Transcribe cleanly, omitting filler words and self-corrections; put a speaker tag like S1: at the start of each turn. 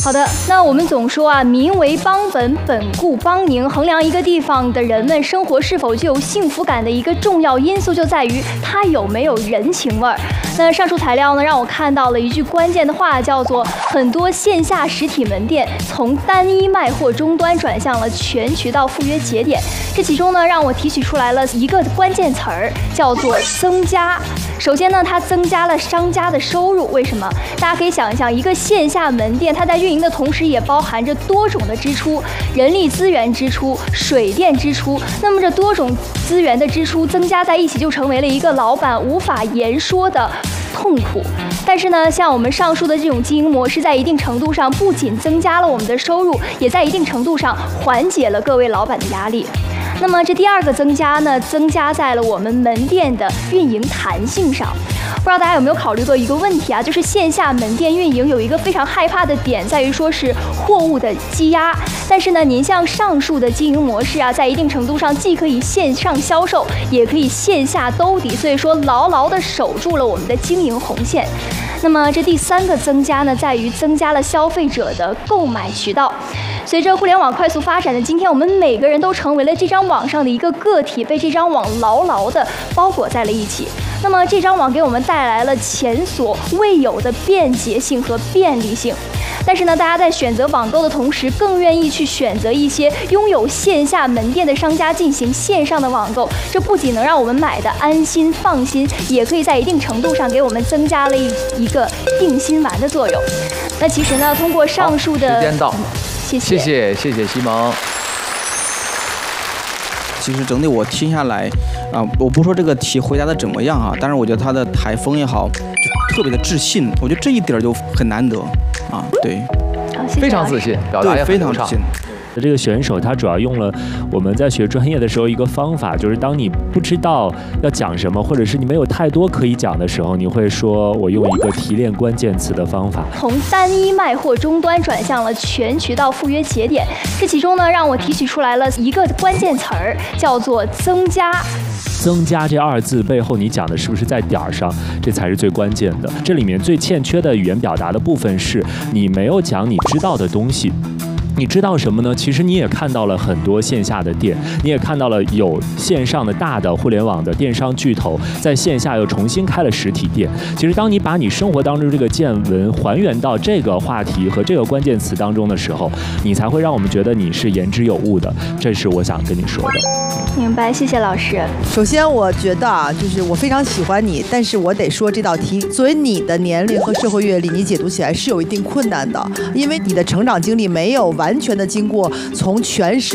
S1: 好的，那我们总说啊，民为邦本，本固邦宁。衡量一个地方的人们生活是否具有幸福感的一个重要因素，就在于它有没有人情味儿。那上述材料呢，让我看到了一句关键的话，叫做很多线下实体门店从单一卖货终端转向了全渠道赴约节点。这其中呢，让我提取出来了一个关键词儿，叫做增加。首先呢，它增加了商家的收入。为什么？大家可以想一想，一个线下门店，它在运营的同时，也包含着多种的支出，人力资源支出、水电支出。那么这多种资源的支出增加在一起，就成为了一个老板无法言说的痛苦。但是呢，像我们上述的这种经营模式，在一定程度上不仅增加了我们的收入，也在一定程度上缓解了各位老板的压力。那么这第二个增加呢，增加在了我们门店的运营弹性上。不知道大家有没有考虑过一个问题啊，就是线下门店运营有一个非常害怕的点，在于说是货物的积压。但是呢，您像上述的经营模式啊，在一定程度上既可以线上销售，也可以线下兜底，所以说牢牢地守住了我们的经营红线。那么这第三个增加呢，在于增加了消费者的购买渠道。随着互联网快速发展的今天，我们每个人都成为了这张网上的一个个体，被这张网牢牢地包裹在了一起。那么这张网给我们带来了前所未有的便捷性和便利性。但是呢，大家在选择网购的同时，更愿意去选择一些拥有线下门店的商家进行线上的网购。这不仅能让我们买的安心放心，也可以在一定程度上给我们增加了一个定心丸的作用。那其实呢，通过上述的
S2: 时间到，谢谢西蒙。
S3: 其实整体我听下来，我不说这个题回答的怎么样啊，但是我觉得他的台风也好，就特别的自信，我觉得这一点就很难得啊，对，
S2: 非常自信，表达也
S3: 非常自信。
S4: 这个选手他主要用了我们在学专业的时候一个方法，就是当你不知道要讲什么，或者是你没有太多可以讲的时候，你会说我用一个提炼关键词的方法，
S1: 从单一卖货终端转向了全渠道赴约节点。这其中呢，让我提取出来了一个关键词儿，叫做增加。
S4: 增加这二字背后，你讲的是不是在点儿上？这才是最关键的。这里面最欠缺的语言表达的部分是你没有讲你知道的东西。你知道什么呢？其实你也看到了很多线下的店，你也看到了有线上的大的互联网的电商巨头在线下又重新开了实体店。其实当你把你生活当中这个见闻还原到这个话题和这个关键词当中的时候，你才会让我们觉得你是言之有物的。这是我想跟你说的。
S1: 明白，谢谢老师。
S5: 首先我觉得啊，就是我非常喜欢你，但是我得说这道题作为你的年龄和社会阅历，你解读起来是有一定困难的，因为你的成长经历没有完全的经过从全时